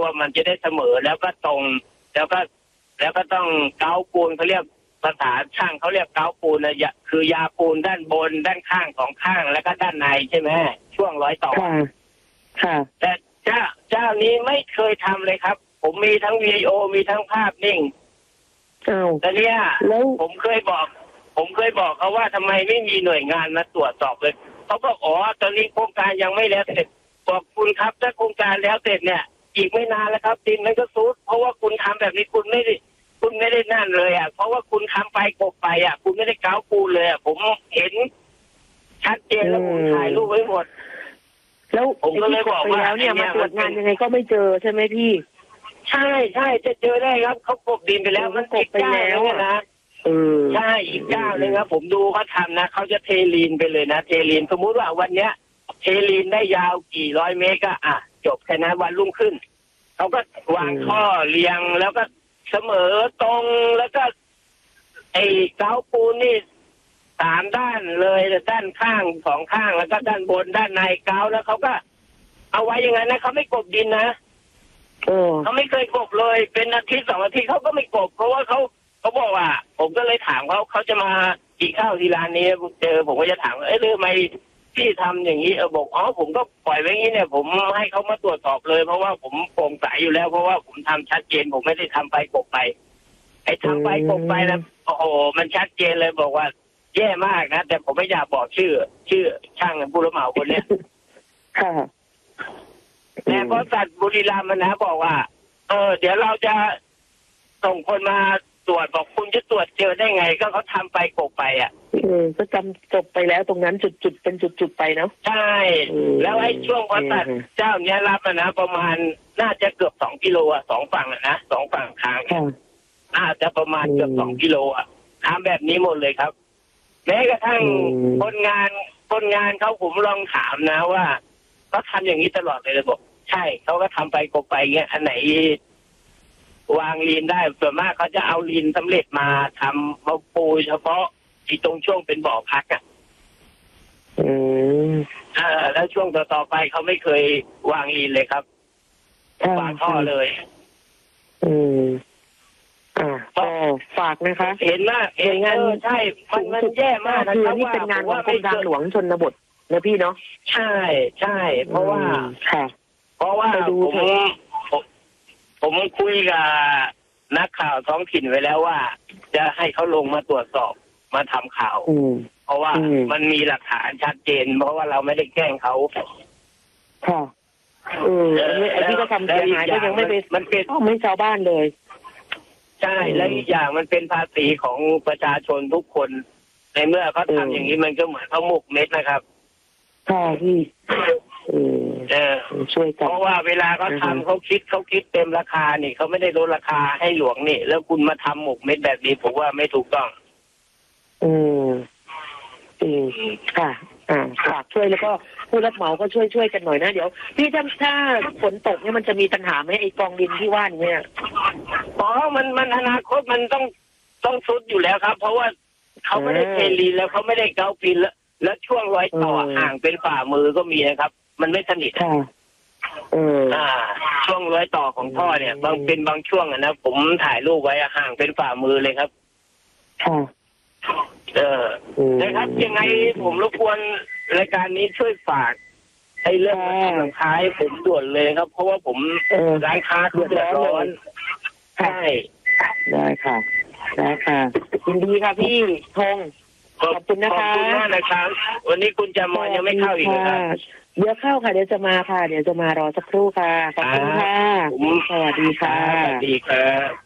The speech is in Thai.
ว่ามันจะได้เสมอแล้วก็ตรงแล้วก็ต้องเกาปูนเขาเรียกภาษาช่างเขาเรียกเกาปูนนะคือยาปูนด้านบนด้านข้างสองข้างแล้วก็ด้านในใช่ไหมช่วงร้อยต่อค่ะแต่เจ้านี้ไม่เคยทำเลยครับผมมีทั้งวิดีโอมีทั้งภาพนิ่งแต่เนี้ยผมเคยบอกเขาว่าทำไมไม่มีหน่วยงานมาตรวจสอบเลยเขาบอกอ๋อตอนนี้โครงการยังไม่แล้วเสร็จบอกคุณครับถ้าโครงการแล้วเสร็จเนี่ยอีกไม่นานแล้วครับดินมันก็ซุดเพราะว่าคุณทำแบบนี้คุณไม่ได้นั่นเลยเพราะว่าคุณทำไปกบไปคุณไม่ได้เกาปูนเลยผมเห็นชัดเจนแล้วผมถ่ายรูปไว้หมดแล้วผมก็เลยบอกว่าเนี่ยมาตรวจงานยังไงก็ไม่เจอใช่ไหมพี่ใช่จะเจอได้ครับเขากบดินไปแล้วมันกบไปแล้วนะใช่อีกเจ้าเลยครับผมดูเขาทำนะเขาจะเทลีนไปเลยนะเทลีนสมมุติว่าวันเนี้ยเทลีนได้ยาวกี่ร้อยเมตรก็จบแค่นั้นวันรุ่งขึ้นเขาก็วางท่อเรียงแล้วก็เสมอตรงแล้วก็ไอ้เกาปูนนี่3 ด้านเลยด้านข้าง2 ข้างแล้วก็ด้านบนด้านในเกาแล้วเขาก็เอาไว้อย่างนั้นนะเขาไม่กบดินนะเขาไม่เคยกบเลยเป็นอาทิตย์2 อาทิตย์เขาก็ไม่กบเพราะว่าเขาบอกว่าผมก็เลยถามเขาจะมากินข้าวที่ร้านนี้เจอผมก็จะถามว่าทำไมพี่ทำอย่างนี้บอกผมก็ปล่อยไว้อย่างนี้เนี่ยผมให้เขามาตรวจสอบเลยเพราะว่าผมโปร่งใสอยู่แล้วเพราะว่าผมทำชัดเจนผมไม่ได้ทำไปกบไปไอ้ทำไปกบไปนะโอ้โหมันชัดเจนเลยบอกว่าแย่มากนะแต่ผมไม่อยากบอกชื่อช่างผู้รับเหมาคนเนี้ยแต่บริษัทบุรีรัมย์นะบอกว่าเดี๋ยวเราจะส่งคนมาตรวจบอกคุณจะตรวจเจอได้ไงก็เขาทำไปกบไปก็จบไปแล้วตรงนั้นจุดเป็นจุดไปเนาะใช่แล้วไอ้ช่วงบริษัทเจ้าเนี้ยรับนะประมาณน่าจะเกือบ2 กิโล2 ฝั่งนะ2 ฝั่งทางอาจจะประมาณเกือบ2 กิโลทำแบบนี้หมดเลยครับแม้กระทั่งคนงานเขาผมลองถามนะว่าเขาทำอย่างนี้ตลอดเลยบอกใช่เขาก็ทำไปกบไปเงี้ยอันไหนวางลีนได้ส่วนมากเขาจะเอาลีนสำเร็จมาทำมาปูเฉพาะที่ตรงช่วงเป็นบ่อพักแล้วช่วงต่อไปเขาไม่เคยวางลีนเลยครับวางท่อเลยฝากนะคะเห็นมากงานใช่มันแย่มากนะครับว่าเป็นงานของกรมทางหลวงชนบทนะพี่เนาะใช่เพราะว่าผมคุยกับนักข่าวท้องถิ่นไว้แล้วว่าจะให้เขาลงมาตรวจสอบมาทำข่าวเพราะว่ามันมีหลักฐานชัดเจนเพราะว่าเราไม่ได้แกล้งเขาค่ะไอ้ที่ก็ทำเสียหายก็ยังไม่ไปมันเป็นไม่ชาวบ้านเลยใช่แล้วอีกอย่างมันเป็นภาษีของประชาชนทุกคนในเมื่อเขาทำอย่างนี้มันก็เหมือนเขาหมกเม็ดนะครับค่ะพี่ช่วยกันเพราะว่าเวลาเขาทำเขาคิดเต็มราคานี่เขาไม่ได้ลดราคาให้หลวงนี่แล้วคุณมาทำหมกเม็ดแบบนี้ผมว่าไม่ถูกต้องค่ะฝากช่วยแล้วก็ผู้รับเหมาก็ช่วยกันหน่อยนะเดี๋ยวพี่ถ้าฝนตกเนี่ยมันจะมีปัญหาไหมไอ้กองดินที่ว่าเนี่ยมันอนาคตมันต้องซุดอยู่แล้วครับเพราะว่าเขาไม่ได้เทลีนแล้วเขาไม่ได้เกาปินแล้วช่วงรอยต่อห่างเป็นฝ่ามือก็มีนะครับมันไม่สนิทช่วงรอยต่อของท่อเนี่ยบางช่วงนะผมถ่ายรูปไว้ห่างเป็นฝ่ามือเลยครับนะครับยังไงผมรบกวนรายการนี้ช่วยฝากให้เรื่องหลังท้ายผมด่วนเลยครับเพราะว่าผมร้านค้าเดือดร้อนใช่ได้ค่ะยินดีค่ะพี่ธงขอบคุณนะคะขอบคุณมากนะครับวันนี้คุณจะมายังไม่เข้าอีกนะครับเดี๋ยวเข้าค่ะเดี๋ยวจะมาค่ะเดี๋ยวจะมารอสักครู่ค่ะขอบคุณค่ะสวัสดีค่ะสวัสดีครับ